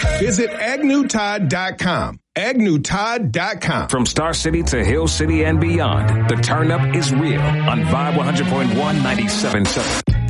Visit AgnewTide.com. AgnewTide.com. From Star City to Hill City and beyond, the turn up is real on Vibe 100.1 97.7.